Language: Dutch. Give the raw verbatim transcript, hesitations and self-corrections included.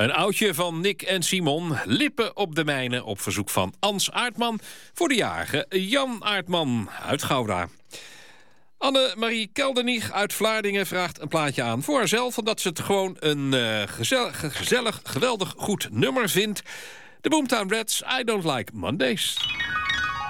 Een oudje van Nick en Simon. Lippen op de mijnen op verzoek van Ans Aartman. Voor de jarige Jan Aartman uit Gouda. Anne-Marie Keldernieg uit Vlaardingen vraagt een plaatje aan voor haarzelf, omdat ze het gewoon een uh, gezellig, gezellig, geweldig goed nummer vindt. De Boomtown Rats, I Don't Like Mondays.